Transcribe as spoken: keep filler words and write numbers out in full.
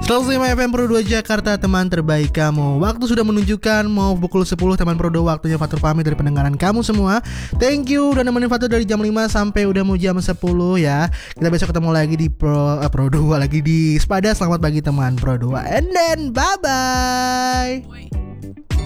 seratus lima F M Pro dua Jakarta, teman terbaik kamu. Waktu sudah menunjukkan mau pukul sepuluh teman Pro dua. Waktunya Fatur pamit dari pendengaran kamu semua. Thank you udah nemenin Fatur dari jam lima sampai udah mau jam sepuluh ya. Kita besok ketemu lagi di Pro uh, Pro dua lagi di Spada. Selamat pagi teman Pro dua. And then bye bye.